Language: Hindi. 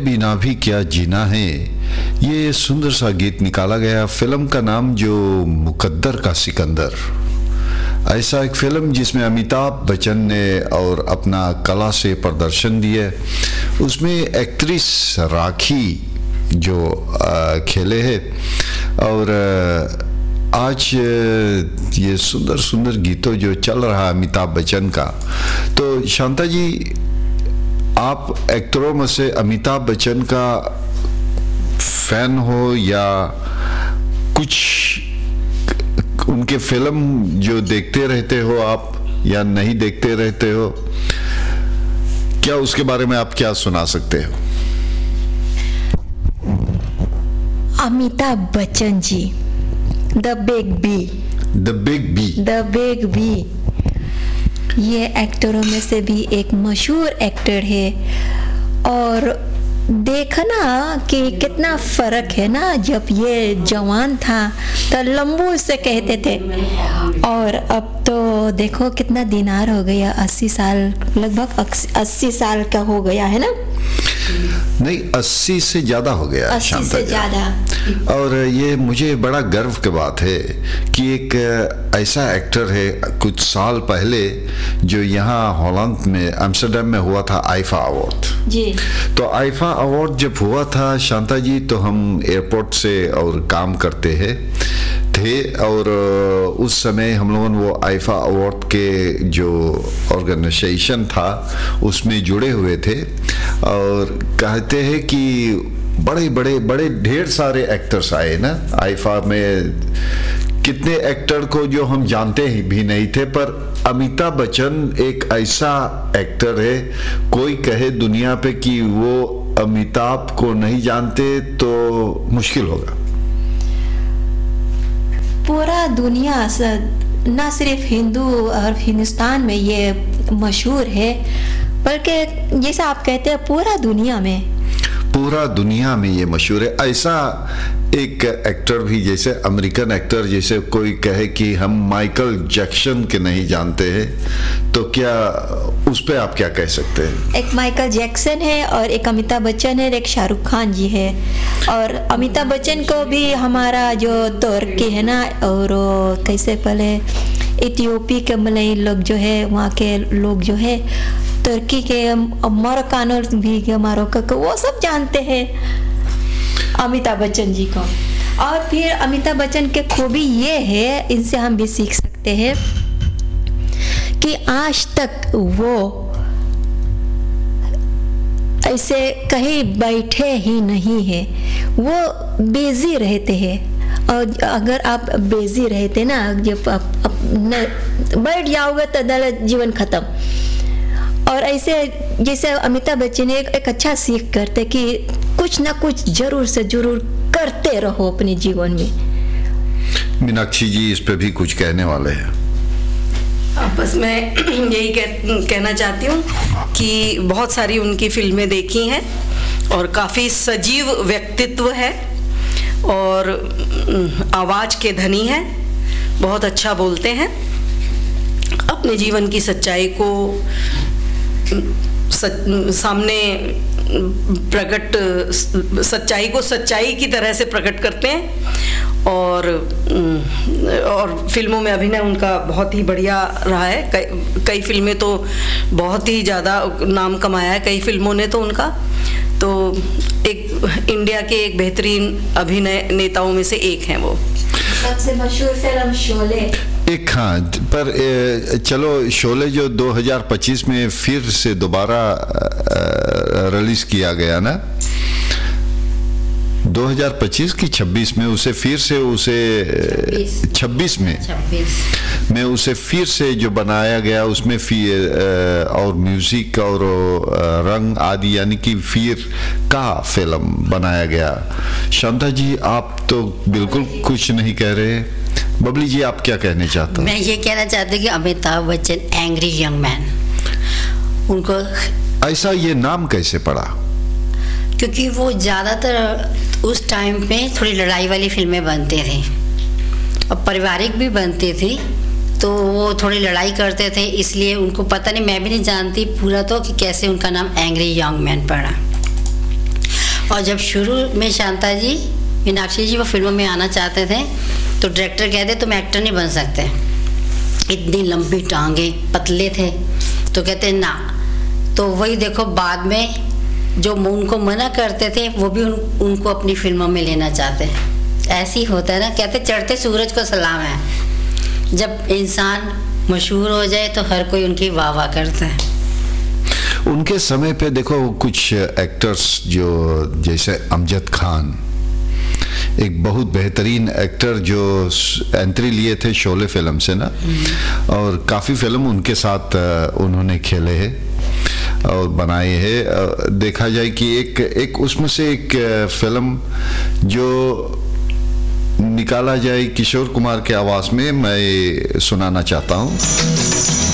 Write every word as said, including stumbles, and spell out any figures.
बिना भी क्या जीना है, ये सुंदर सा गीत निकाला गया। फिल्म का नाम जो मुकद्दर का सिकंदर, ऐसा एक फिल्म जिसमें अमिताभ बच्चन ने और अपना कला से प्रदर्शन दिए। उसमें एक्ट्रेस राखी जो आ, खेले हैं और आ, आज ये सुंदर सुंदर गीतों जो चल रहा है अमिताभ बच्चन का। तो शांता जी, आप एक्टरों में से अमिताभ बच्चन का फैन हो या कुछ उनके फिल्म जो देखते रहते हो आप या नहीं देखते रहते हो, क्या उसके बारे में आप क्या सुना सकते हो? Amitabh Bachchan ji, the big B, the big B, the big B, ये एक्टरों में से भी एक मशहूर एक्टर है। और देखना कि कितना फर्क है ना, जब ये जवान था तो लंबू से कहते थे और अब तो देखो कितना दिनार हो गया, अस्सी साल, लगभग अस्सी साल का हो गया है ना। नहीं, अस्सी से ज्यादा हो गया, अस्सी से ज्यादा। और ये मुझे बड़ा गर्व की बात है कि एक ऐसा एक्टर है, कुछ साल पहले जो यहाँ हॉलैंड में एम्स्टर्डम में हुआ था आईफा अवार्ड जी। तो आईफा अवार्ड जब हुआ था शांता जी, तो हम एयरपोर्ट से और काम करते हैं थे और उस समय हम लोगों ने वो आईफा अवार्ड के जो ऑर्गेनाइजेशन था उसमें जुड़े हुए थे और कहते हैं कि बड़े बड़े बड़े ढेर सारे एक्टर्स आए ना आईफा में। कितने एक्टर को जो हम जानते ही भी नहीं थे, पर अमिताभ बच्चन एक ऐसा एक्टर है, कोई कहे दुनिया पे कि वो अमिताभ को नहीं जानते तो मुश्किल होगा। पूरा दुनिया, ना सिर्फ हिंदू और हिंदुस्तान में ये मशहूर है, बल्कि जैसा आप कहते हैं पूरा दुनिया में पूरा दुनिया में ये मशहूर है। ऐसा एक एक्टर भी, जैसे अमेरिकन एक्टर, जैसे कोई कहे कि हम माइकल जैक्सन के नहीं जानते हैं, तो क्या उस पे आप क्या कह सकते हैं? एक माइकल जैक्सन है और एक अमिताभ बच्चन है, एक शाहरुख खान जी है। और अमिताभ बच्चन को भी हमारा जो तुर्की है ना, और कैसे पहले इथियोपी के मलई लोग जो है, वहाँ के लोग जो है, तुर्की के मोरक्कानो भी, मोरक्को को, वो सब जानते हैं अमिताभ बच्चन जी को। और फिर अमिताभ बच्चन के खूबी ये है, इनसे हम भी सीख सकते हैं कि आज तक वो ऐसे कहीं बैठे ही नहीं है, वो बिजी रहते हैं। और अगर आप बिजी रहते ना, जब आप, आप बैठ जाओगे तो जीवन खत्म। और ऐसे जैसे अमिताभ बच्चन एक, एक अच्छा सीख करते कि कुछ ना कुछ जरूर से जरूर करते रहो अपने जीवन में। मीनाक्षी जी इस पे भी कुछ कहने वाले हैं? बस मैं यही कह, कहना चाहती हूँ कि बहुत सारी उनकी फिल्में देखी हैं और काफ़ी सजीव व्यक्तित्व है और आवाज़ के धनी हैं, बहुत अच्छा बोलते हैं, अपने जीवन की सच्चाई को सच, सामने प्रकट सच्चाई को सच्चाई की तरह से प्रकट करते हैं। और और फिल्मों में अभिनय उनका बहुत ही बढ़िया रहा है। कई कई फिल्में तो बहुत ही ज़्यादा नाम कमाया है, कई फिल्मों ने तो उनका। तो एक इंडिया के एक बेहतरीन अभिनय नेताओं में से एक हैं वो। सबसे मशहूर फिल्म शोले एक, हाँ, पर ए, चलो शोले जो दो हज़ार पच्चीस में फिर से दोबारा रिलीज किया गया ना, दो हज़ार पच्चीस की छब्बीस में उसे फिर से उसे छब्बीस में में उसे फिर से जो बनाया गया, उसमें फिर और म्यूजिक और रंग आदि, यानी कि फिर का फिल्म बनाया गया। शांता जी आप तो बिल्कुल कुछ नहीं कह रहे, बबली जी आप क्या कहने चाहते हैं? मैं ये कहना चाहती हूँ कि Amitabh Bachchan angry young man, उनको ऐसा ये नाम कैसे पड़ा? क्योंकि वो ज़्यादातर उस टाइम पे थोड़ी लड़ाई वाली फिल्में बनती थी और पारिवारिक भी बनती थी, तो वो थोड़ी लड़ाई करते थे, इसलिए उनको पता नहीं, मैं भी नहीं जानती पूरा तो कि कैसे उनका नाम एंग्री यंग मैन पड़ा। और जब शुरू में शांता जी, मीनाक्षी जी वो फिल्मों में आना चाहते थे तो डायरेक्टर कहते तुम एक्टर नहीं बन सकते, इतनी लंबी टांगे, पतले थे, तो कहते ना। तो वही देखो बाद में जो उनको मना करते थे वो भी उन, उनको अपनी फिल्मों में लेना चाहते। ऐसी होता है ना, कहते चढ़ते सूरज को सलाम है, जब इंसान मशहूर हो जाए तो हर कोई उनकी वाह वाह करता है। उनके समय पे देखो कुछ एक्टर्स जो जैसे अमजद खान, एक बहुत बेहतरीन एक्टर जो एंट्री लिए थे शोले फिल्म से ना, और काफ़ी फिल्म उनके साथ उन्होंने खेले हैं और बनाए हैं। देखा जाए कि एक एक उसमें से एक फिल्म जो निकाला जाए किशोर कुमार के आवाज़ में, मैं सुनाना चाहता हूँ।